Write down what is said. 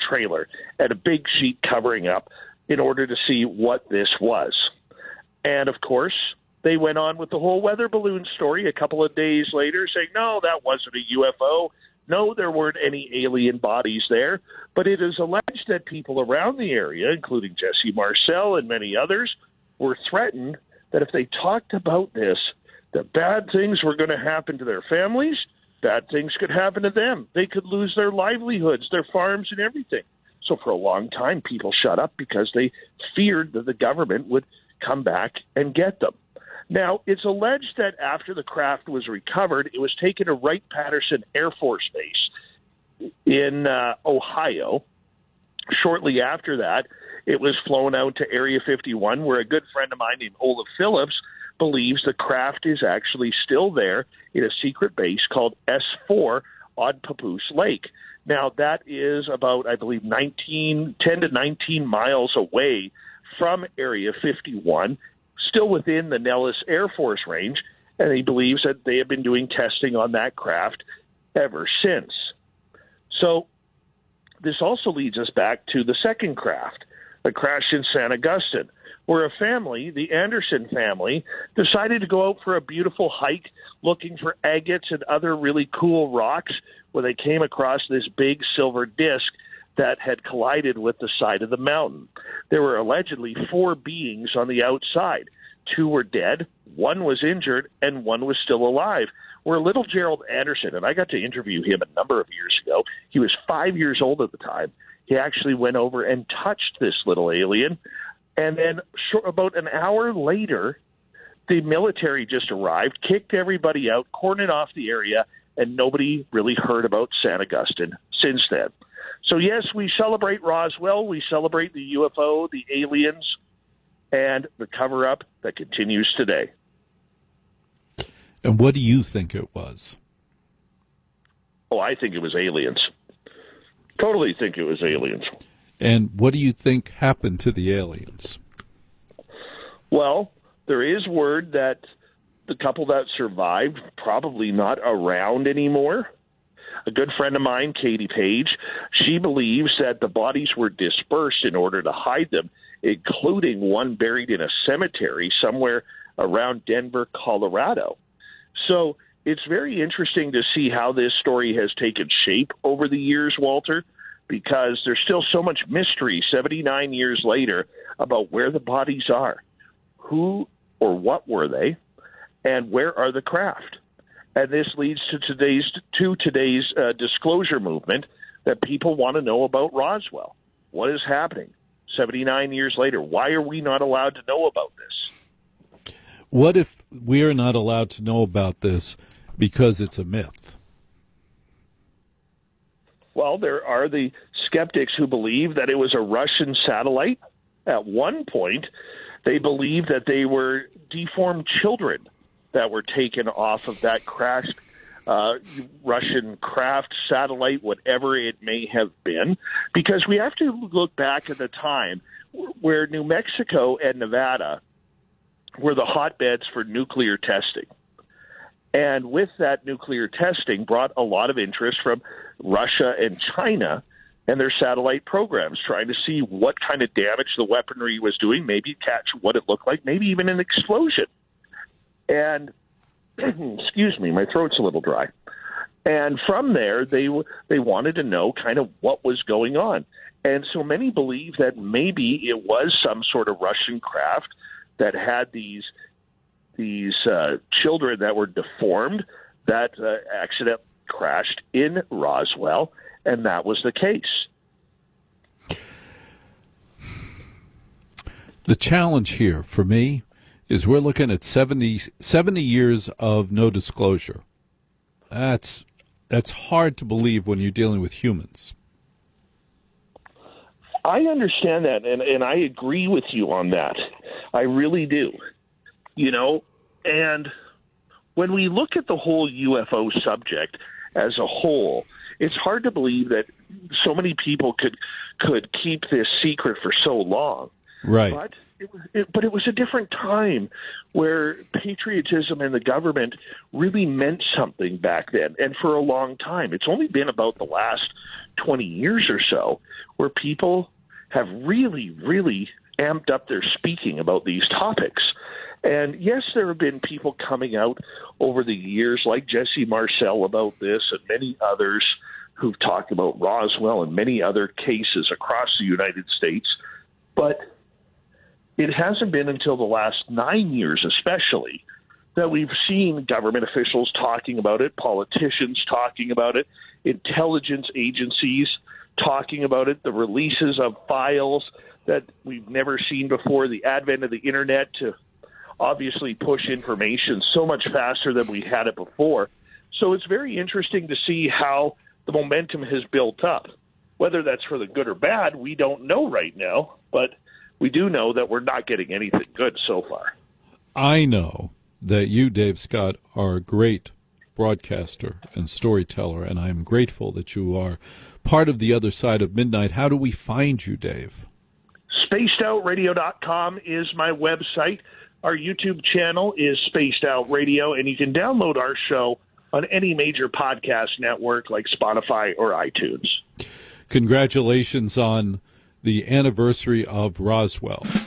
trailer and a big sheet covering up in order to see what this was. And, of course, they went on with the whole weather balloon story a couple of days later, saying, no, that wasn't a UFO. No, there weren't any alien bodies there. But it is alleged that people around the area, including Jesse Marcel and many others, were threatened that if they talked about this, that bad things were going to happen to their families, bad things could happen to them. They could lose their livelihoods, their farms, and everything. So for a long time, people shut up because they feared that the government would come back and get them. Now, it's alleged that after the craft was recovered, it was taken to Wright-Patterson Air Force Base in Ohio. Shortly after that, it was flown out to Area 51, where a good friend of mine named Olaf Phillips believes the craft is actually still there in a secret base called S4 on Papoose Lake. Now, that is about, I believe, 10 to 19 miles away from Area 51, still within the Nellis Air Force Range, and he believes that they have been doing testing on that craft ever since. So this also leads us back to the second craft, the crash in San Agustin, where a family, the Anderson family, decided to go out for a beautiful hike looking for agates and other really cool rocks, where they came across this big silver disc that had collided with the side of the mountain. There were allegedly 4 beings on the outside. 2 were dead, 1 was injured, and 1 was still alive. Where little Gerald Anderson, and I got to interview him a number of years ago, he was 5 years old at the time. He actually went over and touched this little alien, and then about an hour later, the military just arrived, kicked everybody out, cordoned off the area, and nobody really heard about San Agustin since then. So, yes, we celebrate Roswell, we celebrate the UFO, the aliens, and the cover-up that continues today. And what do you think it was? Oh, I think it was aliens. Totally think it was aliens. And what do you think happened to the aliens? Well, there is word that the couple that survived probably not around anymore. A good friend of mine, Katie Page, she believes that the bodies were dispersed in order to hide them, including one buried in a cemetery somewhere around Denver, Colorado. So it's very interesting to see how this story has taken shape over the years, Walter, because there's still so much mystery 79 years later about where the bodies are, who or what were they, and where are the craft. And this leads to today's disclosure movement that people want to know about Roswell. What is happening 79 years later? Why are we not allowed to know about this? What if we are not allowed to know about this because it's a myth? Well, there are the skeptics who believe that it was a Russian satellite. At one point, they believed that they were deformed children that were taken off of that crashed Russian craft, satellite, whatever it may have been, because we have to look back at the time where New Mexico and Nevada were the hotbeds for nuclear testing. And with that nuclear testing brought a lot of interest from Russia and China and their satellite programs, trying to see what kind of damage the weaponry was doing, maybe catch what it looked like, maybe even an explosion. And, excuse me, my throat's a little dry. And from there, they wanted to know kind of what was going on. And so many believe that maybe it was some sort of Russian craft that had these children that were deformed that accidentally crashed in Roswell, and that was the case. The challenge here for me is we're looking at 70 years of no disclosure. That's hard to believe when you're dealing with humans. I understand that, and I agree with you on that. I really do. You know, and when we look at the whole UFO subject as a whole, it's hard to believe that so many people could keep this secret for so long. Right. But But it was a different time where patriotism and the government really meant something back then, and for a long time. It's only been about the last 20 years or so where people have really, really amped up their speaking about these topics. And yes, there have been people coming out over the years like Jesse Marcel about this and many others who've talked about Roswell and many other cases across the United States. But it hasn't been until the last 9 years especially that we've seen government officials talking about it, politicians talking about it, intelligence agencies talking about it, the releases of files that we've never seen before, the advent of the internet to obviously push information so much faster than we had it before. So it's very interesting to see how the momentum has built up. Whether that's for the good or bad, we don't know right now, but we do know that we're not getting anything good so far. I know that you, Dave Scott, are a great broadcaster and storyteller, and I'm grateful that you are part of the other side of midnight. How do we find you, Dave? SpacedOutRadio.com is my website. Our YouTube channel is Spaced Out Radio, and you can download our show on any major podcast network like Spotify or iTunes. Congratulations on the anniversary of Roswell.